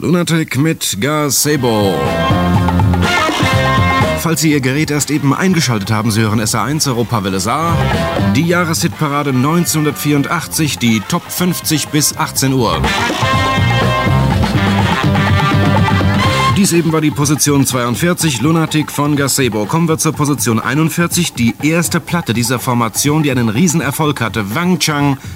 Lunatic mit Gazebo. Falls Sie Ihr Gerät erst eben eingeschaltet haben, Sie hören SR1 Europawelle Saar. Die Jahreshitparade 1984, die Top 50 bis 18 Uhr. Dies eben war die Position 42, Lunatic von Gazebo. Kommen wir zur Position 41, die erste Platte dieser Formation, die einen Riesenerfolg hatte. Wang Chang